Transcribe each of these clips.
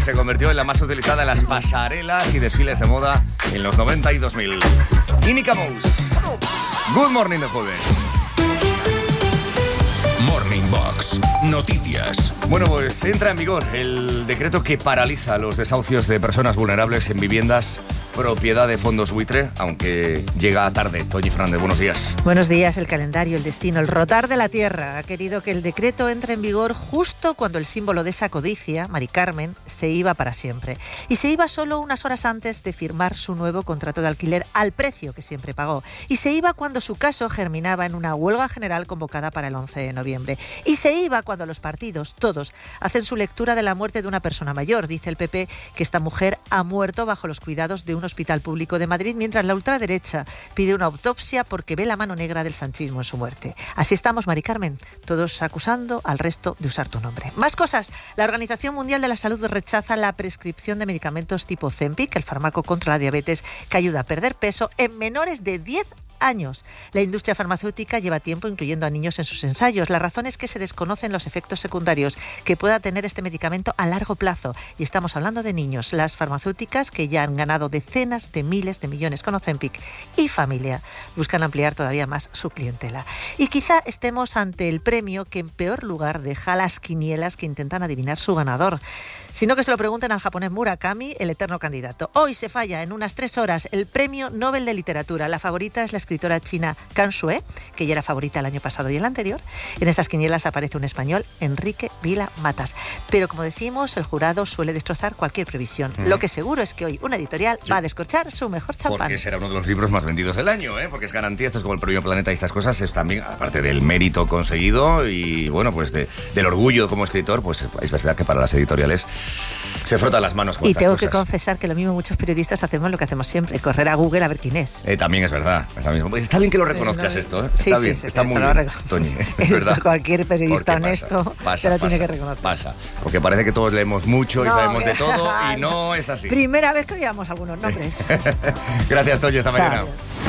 se convirtió en la más utilizada en las pasarelas y desfiles de moda en los 90 y 2000. Inika Mouse. Good morning de jueves. Morning Box. Noticias. Bueno, pues entra en vigor el decreto que paraliza los desahucios de personas vulnerables en viviendas propiedad de fondos buitre, aunque llega tarde. Toñi Fernández, buenos días. Buenos días. El calendario, el destino, el rotar de la tierra ha querido que el decreto entre en vigor justo cuando el símbolo de esa codicia, Mari Carmen, se iba para siempre. Y se iba solo unas horas antes de firmar su nuevo contrato de alquiler al precio que siempre pagó. Y se iba cuando su caso germinaba en una huelga general convocada para el 11 de noviembre. Y se iba cuando los partidos, todos, hacen su lectura de la muerte de una persona mayor. Dice el PP que esta mujer ha muerto bajo los cuidados de un hospital público de Madrid, mientras la ultraderecha pide una autopsia porque ve la mano negra del sanchismo en su muerte. Así estamos, Mari Carmen, todos acusando al resto de usar tu nombre. Más cosas. La Organización Mundial de la Salud rechaza la prescripción de medicamentos tipo Ozempic, el fármaco contra la diabetes que ayuda a perder peso en menores de 10 años. La industria farmacéutica lleva tiempo incluyendo a niños en sus ensayos. La razón es que se desconocen los efectos secundarios que pueda tener este medicamento a largo plazo. Y estamos hablando de niños. Las farmacéuticas, que ya han ganado decenas de miles de millones con Ozempic y familia, buscan ampliar todavía más su clientela. Y quizá estemos ante el premio que en peor lugar deja a las quinielas que intentan adivinar su ganador. Sino que se lo pregunten al japonés Murakami, el eterno candidato. Hoy se falla en unas 3 horas el premio Nobel de Literatura. La favorita es la escritora china Kan Sue, que ya era favorita el año pasado y el anterior. En estas quinielas aparece un español, Enrique Vila Matas. Pero como decimos, el jurado suele destrozar cualquier previsión. Lo que seguro es que hoy una editorial va a descorchar su mejor champán. Porque será uno de los libros más vendidos del año, ¿eh? Porque es garantía, esto es como el Premio Planeta y estas cosas, es también, aparte del mérito conseguido y, bueno, pues del orgullo como escritor, pues es verdad que para las editoriales se frotan las manos con y estas tengo cosas. que confesar que lo mismo muchos periodistas hacemos lo que hacemos siempre, correr a Google a ver quién es. También es verdad. Está bien que lo reconozcas esto, ¿eh? Sí, está bien, sí, está muy bien, Toñi, es verdad. Cualquier periodista honesto pasa, lo tiene que reconocer. Pasa, porque parece que todos leemos mucho y sabemos de todo y no es así. Primera vez que oíamos algunos nombres. Gracias, Toñi, esta mañana.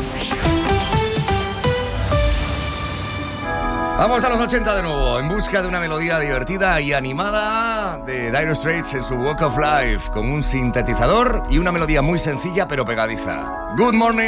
Vamos a los 80 de nuevo, en busca de una melodía divertida y animada de Dire Straits en su Walk of Life, con un sintetizador y una melodía muy sencilla pero pegadiza. Good morning.